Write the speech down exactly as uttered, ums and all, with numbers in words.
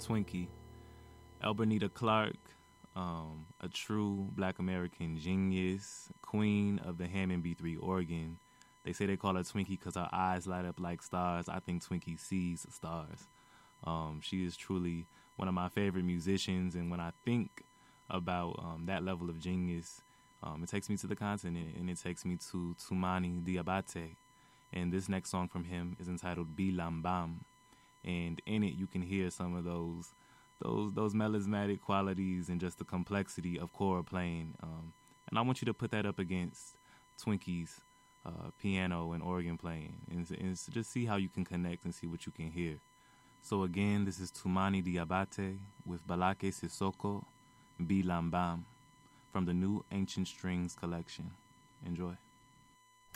Twinkie. Elbernita Clark, um, a true black American genius, queen of the Hammond B three organ. They say they call her Twinkie because her eyes light up like stars. I think Twinkie sees stars. Um, she is truly one of my favorite musicians, and when I think about um, that level of genius, um, it takes me to the continent, and it takes me to Toumani Diabaté. And this next song from him is entitled Bilambam, and in it you can hear some of those those those melismatic qualities and just the complexity of Cora playing. Um, and I want you to put that up against Twinkie's uh, piano and organ playing, and, and just see how you can connect and see what you can hear. So again, this is Toumani Diabaté with Balake Sissoko, Bilambam, from the new Ancient Strings collection. Enjoy.